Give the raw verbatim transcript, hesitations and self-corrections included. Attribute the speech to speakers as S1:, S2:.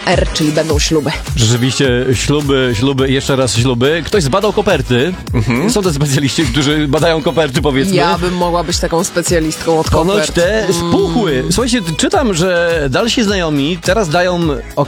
S1: R, czyli będą śluby.
S2: Rzeczywiście śluby, śluby, jeszcze raz śluby. Ktoś zbadał koperty. Mhm. Są te specjaliści, którzy badają koperty, powiedzmy.
S1: Ja bym mogła być taką specjalistką od
S2: Ponoć
S1: kopert.
S2: te spuchły. Słuchajcie, czytam, że dalsi znajomi teraz dają